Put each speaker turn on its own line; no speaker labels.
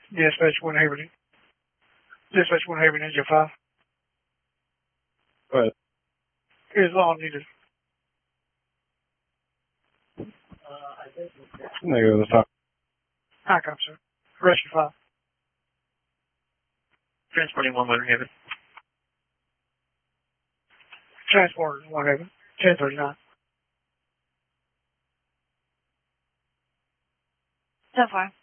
Dispatch 1 Haven. Dispatch 1 Haven, Engine 5.
Go ahead.
Here's all needed.
Negative, let's talk.
High cop, sir. Rescue 5.
Transporting 1 Winter Haven.
Transport 1 Haven. 1039.
So far.